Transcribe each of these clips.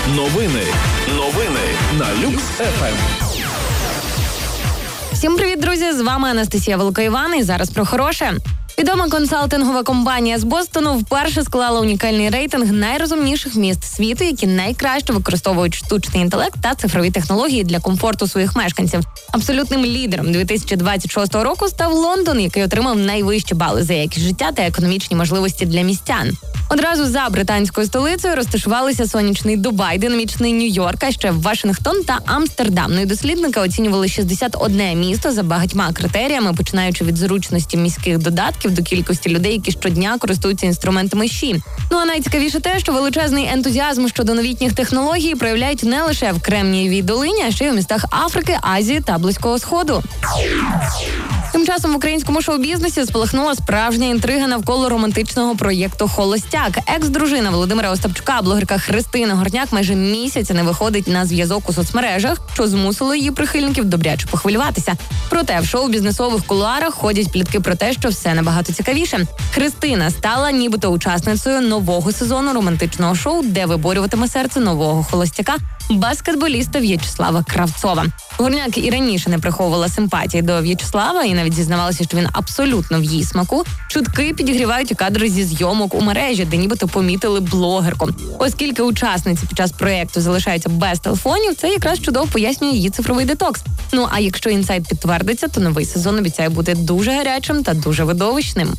Новини на Люкс ФМ. Всім привіт, друзі! З вами Анастасія Волкоїван і зараз про хороше. Відома консалтингова компанія з Бостону вперше склала унікальний рейтинг найрозумніших міст світу, які найкраще використовують штучний інтелект та цифрові технології для комфорту своїх мешканців. Абсолютним лідером 2026 року став Лондон, який отримав найвищі бали за якість життя та економічні можливості для містян. Одразу за британською столицею розташувалися сонячний Дубай, динамічний Нью-Йорк, а ще Вашингтон та Амстердам. Ну і дослідники оцінювали 61 місто за багатьма критеріями, починаючи від зручності міських додатків до кількості людей, які щодня користуються інструментами ЩІ. Ну а найцікавіше те, що величезний ентузіазм щодо новітніх технологій проявляють не лише в Кремнієвій долині, а ще й у містах Африки, Азії та Близького Сходу. Тим часом в українському шоу-бізнесі спалахнула справжня інтрига навколо романтичного проєкту «Холостяк». Екс-дружина Володимира Остапчука, блогерка Христина Горняк, майже місяць не виходить на зв'язок у соцмережах, що змусило її прихильників добряче похвилюватися. Проте в шоу-бізнесових кулуарах ходять плітки про те, що все набагато цікавіше. Христина стала нібито учасницею нового сезону романтичного шоу, де виборюватиме серце нового холостяка – баскетболіста В'ячеслава Кравцова. Горняк і раніше не приховувала симпатії до В'ячеслава і навіть зізнавалася, що він абсолютно в її смаку. Чутки підігрівають і кадри зі зйомок у мережі, де нібито помітили блогерку. Оскільки учасниці під час проєкту залишаються без телефонів, це якраз чудово пояснює її цифровий детокс. Ну а якщо інсайт підтвердиться, то новий сезон обіцяє бути дуже гарячим та дуже видовищним.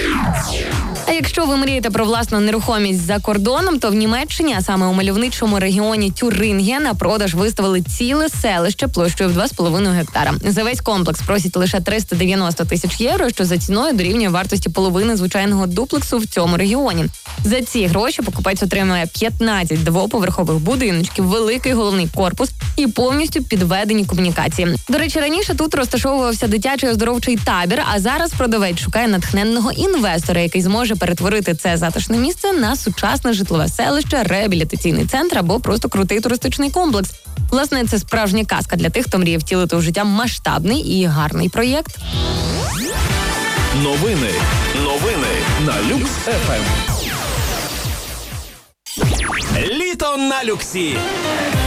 А якщо ви мрієте про власну нерухомість за кордоном, то в Німеччині, а саме у мальовничому регіоні Тюрингія, на продаж виставили ціле селище площею в 2,5 гектара. За весь комплекс просять лише 390 тисяч євро, що за ціною дорівнює вартості половини звичайного дуплексу в цьому регіоні. За ці гроші покупець отримує 15 двоповерхових будиночків, великий головний корпус і повністю підведені комунікації. До речі, раніше тут розташовувався дитячий оздоровчий табір, а зараз продавець шукає натхненного інвестора, який зможе перетворити це затишне місце на сучасне житлове селище, реабілітаційний центр або просто крутий туристичний комплекс. Власне, це справжня казка для тих, хто мріє втілити у життя масштабний і гарний проєкт. Новини на Люкс ФМ. Літо на Люксі.